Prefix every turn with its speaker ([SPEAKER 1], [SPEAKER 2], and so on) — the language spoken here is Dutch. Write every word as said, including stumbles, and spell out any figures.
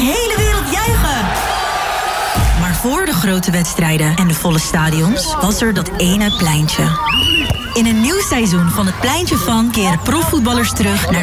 [SPEAKER 1] hele wereld juichen. Maar voor de grote wedstrijden en de volle stadions was er dat ene pleintje. In een nieuw seizoen van het Pleintje van keren profvoetballers terug naar